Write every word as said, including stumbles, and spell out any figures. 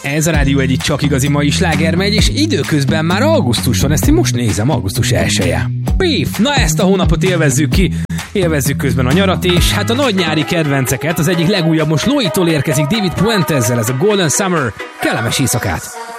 Ez a Rádió egyik csak igazi mai sláger megy, és időközben már augusztus van, ezt én most nézem, augusztus elseje. Beef, na ezt a hónapot élvezzük ki, élvezzük közben a nyarat, és hát a nagy nyári kedvenceket, az egyik legújabb most Loi-tól érkezik David Puentezzel, ez a Golden Summer, kellemes éjszakát!